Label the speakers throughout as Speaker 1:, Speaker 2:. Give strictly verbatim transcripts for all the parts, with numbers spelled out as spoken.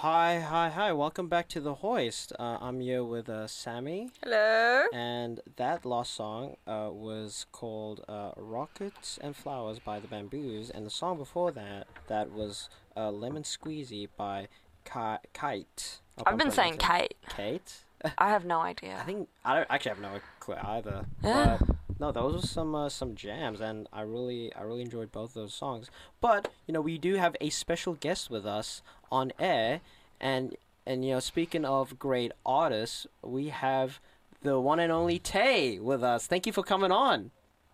Speaker 1: Hi, hi, hi. Welcome back to The Hoist. Uh, I'm here with uh, Sammy,
Speaker 2: Hello.
Speaker 1: and that last song uh, was called uh, Rockets and Flowers by the Bamboos, and the song before that, that was uh, Lemon Squeezy by Ki- Kite. I hope
Speaker 2: I've
Speaker 1: I'm
Speaker 2: been saying
Speaker 1: pronouncing
Speaker 2: Kate.
Speaker 1: Kate.
Speaker 2: I have no
Speaker 1: I
Speaker 2: idea.
Speaker 1: think I don't actually have no clue either,
Speaker 2: Yeah.
Speaker 1: but no, those were some uh, some jams, and I really I really enjoyed both those songs. But you know, we do have a special guest with us on air, and and you know, speaking of great artists, we have the one and only Tay with us. Thank you for coming on.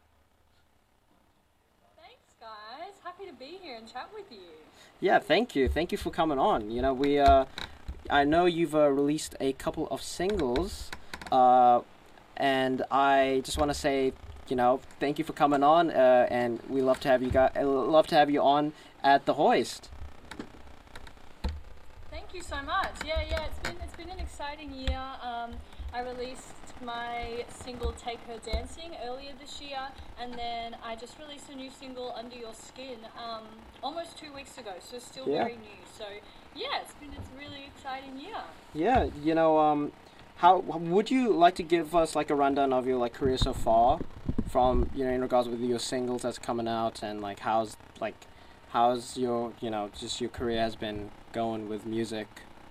Speaker 3: Thanks, guys. Happy to be here and chat with you.
Speaker 1: Yeah, thank you, thank you for coming on. You know, we uh, I know you've uh, released a couple of singles, uh, and I just want to say, you know, thank you for coming on, uh, and we love to have you guys, love to have you on at the Hoist.
Speaker 3: Thank you so much. Yeah, yeah. It's been it's been an exciting year. Um, I released my single "Take Her Dancing" earlier this year, and then I just released a new single "Under Your Skin" um, almost two weeks ago. So still
Speaker 1: Yeah.
Speaker 3: very new. So yeah, it's been it's a really exciting year.
Speaker 1: Yeah, you know, um, how would you like to give us like a rundown of your like career so far, from you know in regards with your singles that's coming out and like how's like how's your you know just your career has been going with music.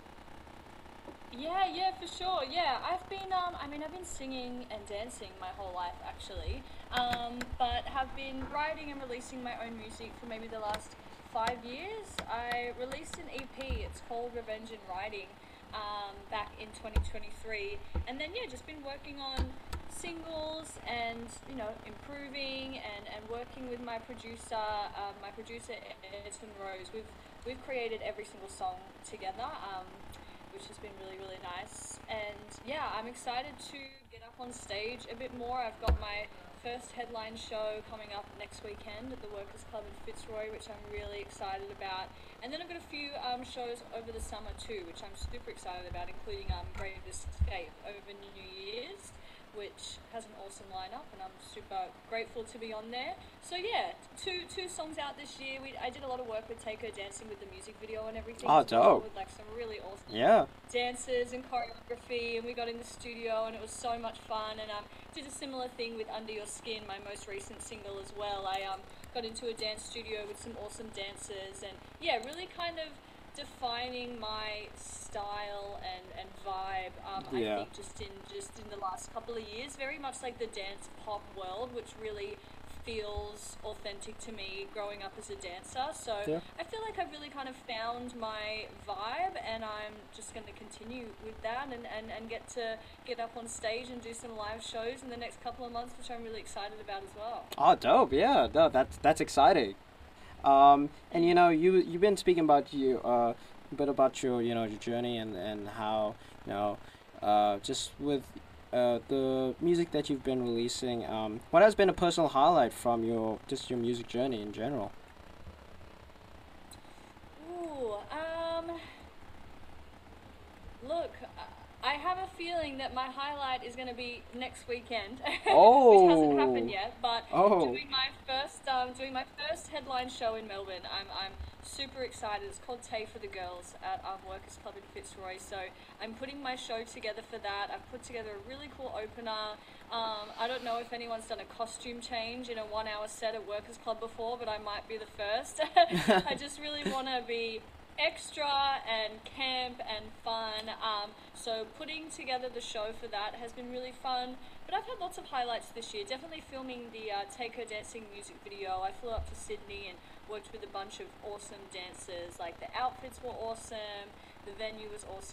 Speaker 3: Yeah, yeah, for sure. Yeah, I've been, um, I mean, I've been singing and dancing my whole life actually, um, but have been writing and releasing my own music for maybe the last five years. I released an E P, it's called Revenge in Writing, um, back in twenty twenty-three, and then, yeah, just been working on singles and, you know, improving and, and working with my producer, um, my producer, Edson Rose. We've, we've created every single song together. Um, which has been really, really nice. And yeah, I'm excited to get up on stage a bit more. I've got my first headline show coming up next weekend at the Workers Club in Fitzroy, which I'm really excited about. And then I've got a few um, shows over the summer too, which I'm super excited about, including um, Great Escape over New Year's, which has an awesome lineup, and I'm super grateful to be on there. So yeah, two two songs out this year. We I did a lot of work with Take Her Dancing with the music video and everything
Speaker 1: Oh,
Speaker 3: as well,
Speaker 1: dope.
Speaker 3: with like some really awesome
Speaker 1: Yeah.
Speaker 3: dances and choreography, and we got in the studio and it was so much fun. And um, did a similar thing with Under Your Skin, my most recent single as well. I um got into a dance studio with some awesome dancers, and yeah, really kind of defining my style and, and vibe. Um, I
Speaker 1: Yeah.
Speaker 3: think just in just in the last couple of years, very much like the dance pop world, which really feels authentic to me growing up as a dancer. So
Speaker 1: Yeah.
Speaker 3: I feel like I've really kind of found my vibe, and I'm just going to continue with that and, and, and get to get up on stage and do some live shows in the next couple of months, which I'm really excited about as well.
Speaker 1: Oh, dope. Yeah. No, that's that's exciting. Um, and you know, you you've been speaking about you uh, a bit about your you know your journey and and how you know uh, just with uh, the music that you've been releasing. Um, what has been a personal highlight from your just your music journey in general?
Speaker 3: Ooh, um, look, I have a feeling that my highlight is going to be next weekend, which hasn't happened
Speaker 1: Oh,
Speaker 3: yet. But
Speaker 1: oh,
Speaker 3: doing my first, um, doing my first headline show in Melbourne, I'm, I'm super excited. It's called Tay for the Girls at um, Workers Club in Fitzroy. So I'm putting my show together for that. I've put together a really cool opener. Um, I don't know if anyone's done a costume change in a one-hour set at Workers Club before, but I might be the first. I just really want to be extra and camp and fun. Um, so putting together the show for that has been really fun. But I've had lots of highlights this year. Definitely filming the uh, Take Her Dancing music video. I flew up to Sydney and worked with a bunch of awesome dancers. Like the outfits were awesome, the venue was awesome.